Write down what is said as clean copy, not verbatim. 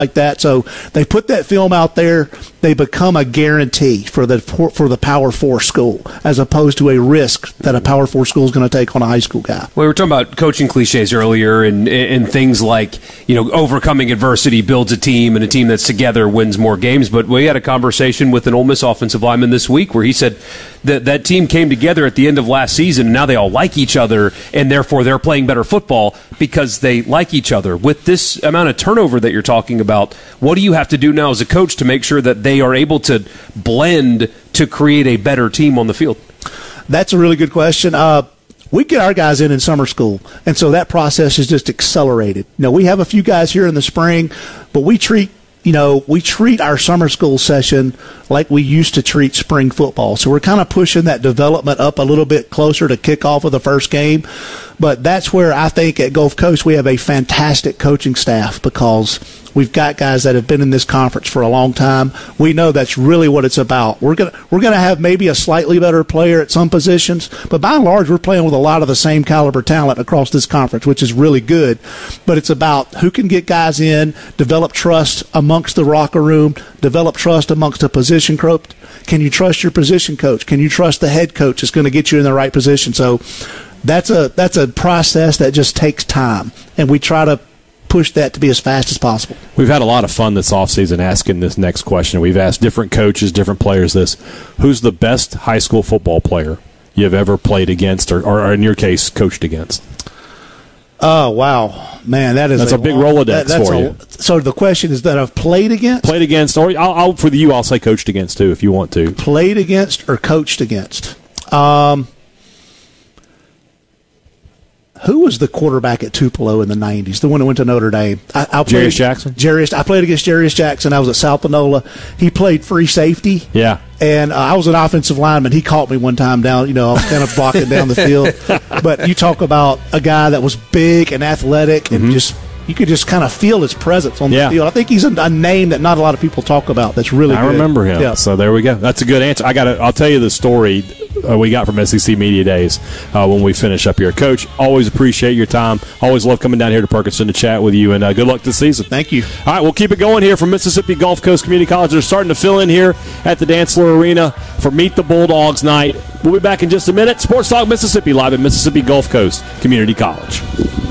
like that. So they put that film out there. They become a guarantee for the Power 4 school, as opposed to a risk that a Power 4 school is going to take on a high school guy. Well, we were talking about coaching cliches earlier, and things like, overcoming adversity builds a team, and a team that's together wins more games. But we had a conversation with an Ole Miss offensive lineman this week where he said that team came together at the end of last season, and now they all like each other, and therefore they're playing better football because they like each other. With this amount of turnover that you're talking about, what do you have to do now as a coach to make sure that they are able to blend to create a better team on the field? That's a really good question. We get our guys in summer school, and so that process is just accelerated. We have a few guys here in the spring, but we treat our summer school session like we used to treat spring football. So we're kind of pushing that development up a little bit closer to kickoff of the first game. But that's where I think at Gulf Coast we have a fantastic coaching staff, because we've got guys that have been in this conference for a long time. We know that's really what it's about. We're gonna have maybe a slightly better player at some positions, but by and large we're playing with a lot of the same caliber talent across this conference, which is really good. But it's about who can get guys in, develop trust amongst the locker room, develop trust amongst a position coach. Can you trust your position coach? Can you trust the head coach that's going to get you in the right position? So that's a process that just takes time, and we try to push that to be as fast as possible. We've had a lot of fun this offseason asking this next question. We've asked different coaches, different players this. Who's the best high school football player you've ever played against or in your case, coached against? Oh, wow. Man, that's a big Rolodex for you. So the question is that I've played against? Played against, or I'll say coached against too, if you want to. Played against or coached against? Who was the quarterback at Tupelo in the 90s? The one that went to Notre Dame. Jarius Jackson? I played against Jarius Jackson. I was at South Panola. He played free safety. Yeah. And I was an offensive lineman. He caught me one time down, I was kind of blocking down the field. But you talk about a guy that was big and athletic and you could just kind of feel his presence on the field. I think he's a name that not a lot of people talk about. That's really good. I remember him. Yeah. So there we go. That's a good answer. I'll tell you the story we got from SEC Media Days when we finish up here. Coach, always appreciate your time. Always love coming down here to Perkinson to chat with you, and good luck this season. Thank you. All right, we'll keep it going here from Mississippi Gulf Coast Community College. They're starting to fill in here at the Dantzler Arena for Meet the Bulldogs night. We'll be back in just a minute. Sports Talk Mississippi live at Mississippi Gulf Coast Community College.